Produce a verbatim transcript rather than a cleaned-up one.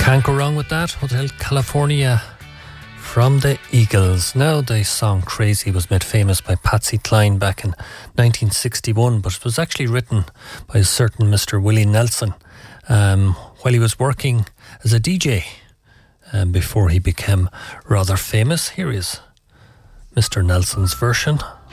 Can't go wrong with that. Hotel California from the Eagles. Now, the song Crazy was made famous by Patsy Cline back in nineteen sixty-one, but it was actually written by a certain Mister Willie Nelson um, while he was working as a D J um, before he became rather famous. Here is Mister Nelson's version.